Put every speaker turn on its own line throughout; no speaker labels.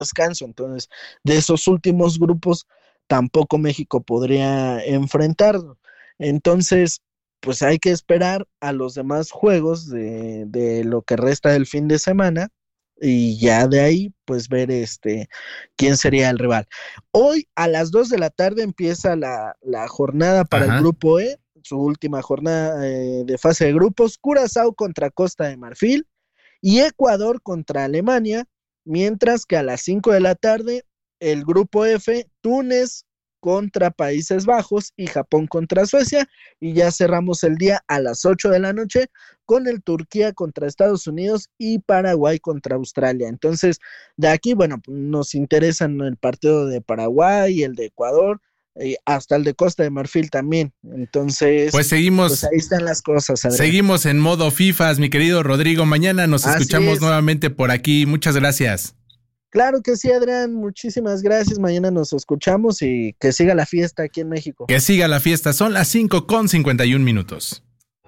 descanso. Entonces, de esos últimos grupos, tampoco México podría enfrentarlo. Entonces, pues hay que esperar a los demás juegos de lo que resta del fin de semana y ya de ahí, pues ver quién sería el rival. Hoy a las 2 de la tarde empieza la jornada para el grupo E, su última jornada de fase de grupos, Curazao contra Costa de Marfil y Ecuador contra Alemania, mientras que a las 5 de la tarde el grupo F, Túnez contra Países Bajos y Japón contra Suecia, y ya cerramos el día a las 8 de la noche con el Turquía contra Estados Unidos y Paraguay contra Australia. Entonces, de aquí, bueno, nos interesan el partido de Paraguay, el de Ecuador, hasta el de Costa de Marfil también. Entonces,
pues seguimos,
pues ahí están las cosas, Adrián.
Seguimos en modo FIFAs, mi querido Rodrigo. Mañana nos escuchamos nuevamente por aquí. Muchas gracias.
Claro que sí, Adrián, muchísimas gracias. Mañana nos escuchamos y que siga la fiesta aquí en México.
Que siga la fiesta, son las 5:51.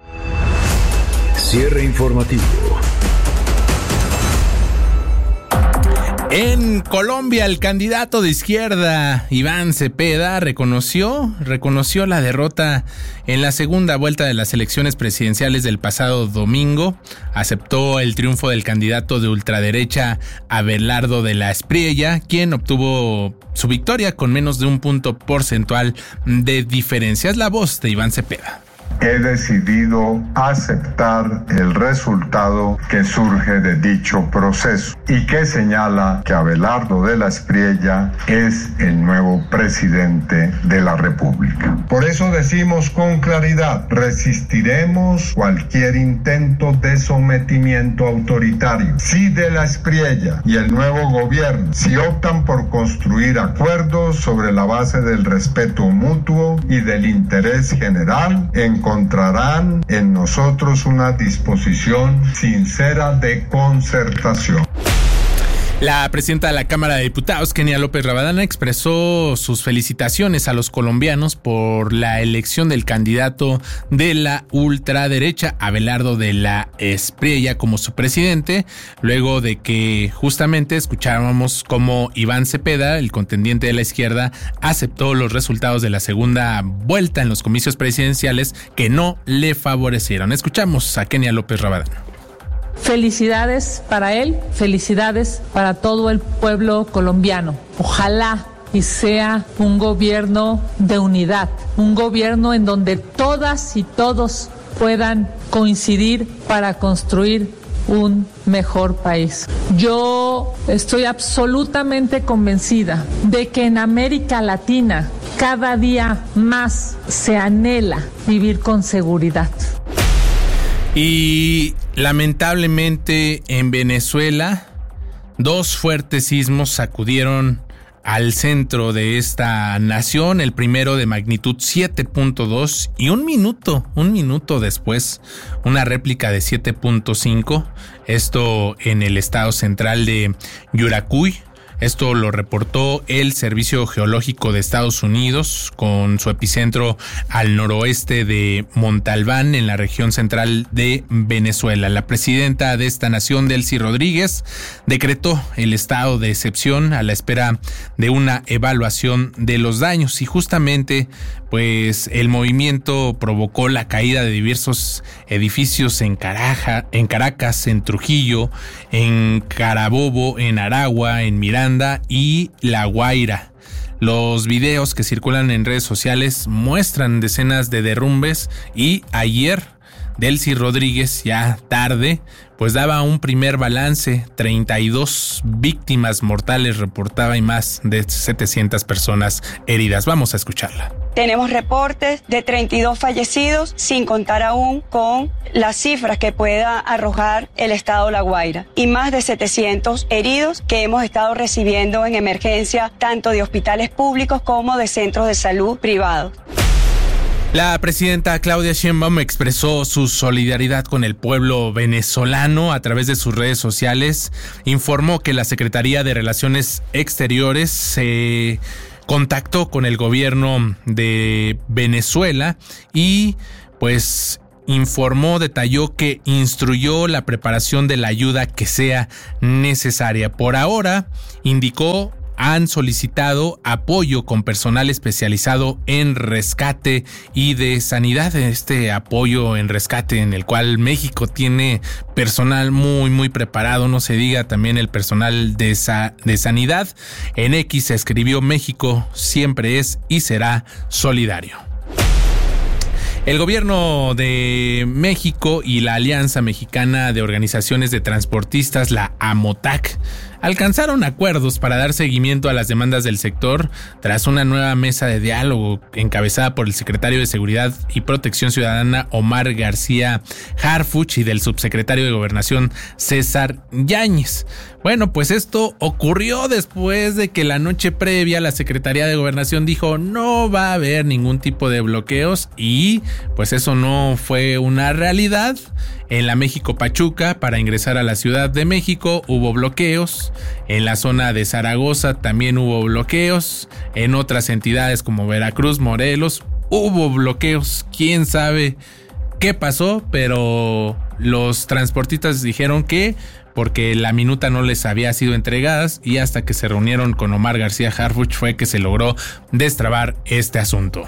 Cierre informativo.
En Colombia, el candidato de izquierda, Iván Cepeda, reconoció la derrota en la segunda vuelta de las elecciones presidenciales del pasado domingo. Aceptó el triunfo del candidato de ultraderecha, Abelardo de la Espriella, quien obtuvo su victoria con menos de un punto porcentual de diferencia. Es la voz de Iván Cepeda.
He decidido aceptar el resultado que surge de dicho proceso y que señala que Abelardo de la Espriella es el nuevo presidente de la República. Por eso decimos con claridad, resistiremos cualquier intento de sometimiento autoritario. Si de la Espriella y el nuevo gobierno, si optan por construir acuerdos sobre la base del respeto mutuo y del interés general, encontrarán en nosotros una disposición sincera de concertación.
La presidenta de la Cámara de Diputados, Kenia López Rabadán, expresó sus felicitaciones a los colombianos por la elección del candidato de la ultraderecha, Abelardo de la Espriella, como su presidente, luego de que justamente escuchábamos cómo Iván Cepeda, el contendiente de la izquierda, aceptó los resultados de la segunda vuelta en los comicios presidenciales que no le favorecieron. Escuchamos a Kenia López Rabadán.
Felicidades para él, felicidades para todo el pueblo colombiano. Ojalá y sea un gobierno de unidad, un gobierno en donde todas y todos puedan coincidir para construir un mejor país. Yo estoy absolutamente convencida de que en América Latina cada día más se anhela vivir con seguridad.
Y lamentablemente en Venezuela, 2 fuertes sismos sacudieron al centro de esta nación, el primero de magnitud 7.2 y un minuto después, una réplica de 7.5, esto en el estado central de Yuracuy. Esto lo reportó el Servicio Geológico de Estados Unidos, con su epicentro al noroeste de Montalbán, en la región central de Venezuela. La presidenta de esta nación, Delcy Rodríguez, decretó el estado de excepción a la espera de una evaluación de los daños, y justamente pues el movimiento provocó la caída de diversos edificios en Caracas, en Trujillo, en Carabobo, en Aragua, en Miranda y La Guaira. Los videos que circulan en redes sociales muestran decenas de derrumbes, y ayer Delcy Rodríguez, ya tarde, pues daba un primer balance: 32 víctimas mortales reportaba y más de 700 personas heridas. Vamos a escucharla.
Tenemos reportes de 32 fallecidos, sin contar aún con las cifras que pueda arrojar el estado La Guaira, y más de 700 heridos que hemos estado recibiendo en emergencia, tanto de hospitales públicos como de centros de salud privados.
La presidenta Claudia Sheinbaum expresó su solidaridad con el pueblo venezolano a través de sus redes sociales. Informó que la Secretaría de Relaciones Exteriores se contactó con el gobierno de Venezuela y pues detalló que instruyó la preparación de la ayuda que sea necesaria. Por ahora, indicó, han solicitado apoyo con personal especializado en rescate y de sanidad. Este apoyo en rescate en el cual México tiene personal muy preparado, no se diga también el personal de sanidad. En X se escribió: México siempre es y será solidario. El gobierno de México y la Alianza Mexicana de Organizaciones de Transportistas, la AMOTAC, alcanzaron acuerdos para dar seguimiento a las demandas del sector tras una nueva mesa de diálogo encabezada por el secretario de Seguridad y Protección Ciudadana Omar García Harfuch y del subsecretario de Gobernación César Yáñez. Bueno, pues esto ocurrió después de que la noche previa la Secretaría de Gobernación dijo no va a haber ningún tipo de bloqueos, y pues eso no fue una realidad. En la México Pachuca, para ingresar a la Ciudad de México, hubo bloqueos. En la zona de Zaragoza también hubo bloqueos. En otras entidades como Veracruz, Morelos, hubo bloqueos. Quién sabe qué pasó, pero los transportistas dijeron que porque la minuta no les había sido entregada, y hasta que se reunieron con Omar García Harfuch fue que se logró destrabar este asunto.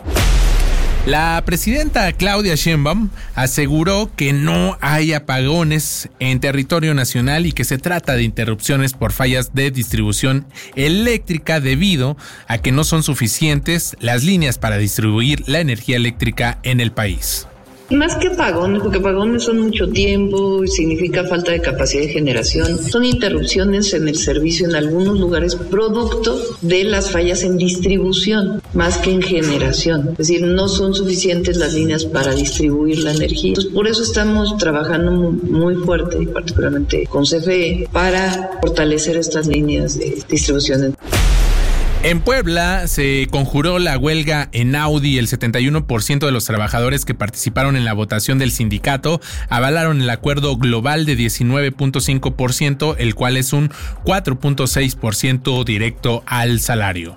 La presidenta Claudia Sheinbaum aseguró que no hay apagones en territorio nacional y que se trata de interrupciones por fallas de distribución eléctrica debido a que no son suficientes las líneas para distribuir la energía eléctrica en el país.
Más que apagones, porque apagones son mucho tiempo y significa falta de capacidad de generación, son interrupciones en el servicio en algunos lugares producto de las fallas en distribución, más que en generación. Es decir, no son suficientes las líneas para distribuir la energía. Entonces, por eso estamos trabajando muy fuerte, y particularmente con CFE, para fortalecer estas líneas de distribución.
En Puebla se conjuró la huelga en Audi. El 71% de los trabajadores que participaron en la votación del sindicato avalaron el acuerdo global de 19.5%, el cual es un 4.6% directo al salario.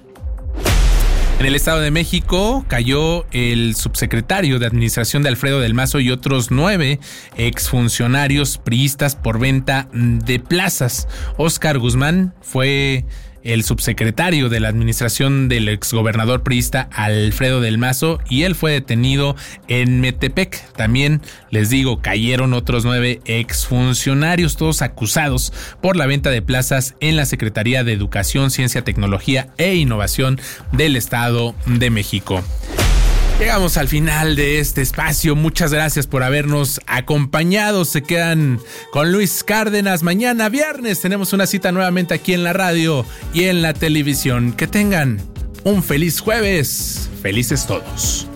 En el Estado de México cayó el subsecretario de Administración de Alfredo del Mazo y otros 9 exfuncionarios priistas por venta de plazas. Óscar Guzmán fue el subsecretario de la administración del exgobernador priista Alfredo del Mazo, y él fue detenido en Metepec. También les digo, cayeron otros 9 exfuncionarios, todos acusados por la venta de plazas en la Secretaría de Educación, Ciencia, Tecnología e Innovación del Estado de México. Llegamos al final de este espacio. Muchas gracias por habernos acompañado. Se quedan con Luis Cárdenas. Mañana viernes tenemos una cita nuevamente aquí en la radio y en la televisión. Que tengan un feliz jueves. Felices todos.